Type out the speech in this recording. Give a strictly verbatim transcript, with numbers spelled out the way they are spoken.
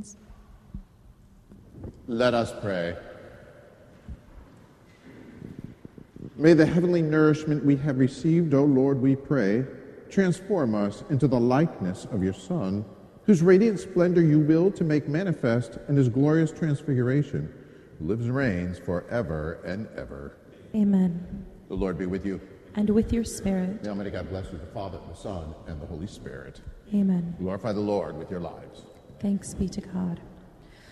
sins. Let us pray. May the heavenly nourishment we have received, O Lord, we pray, transform us into the likeness of your Son, whose radiant splendor you will to make manifest in his glorious transfiguration, who lives and reigns forever and ever. Amen. The Lord be with you. And with your spirit. May Almighty God bless you, the Father, the Son, and the Holy Spirit. Amen. Glorify the Lord with your lives. Thanks be to God.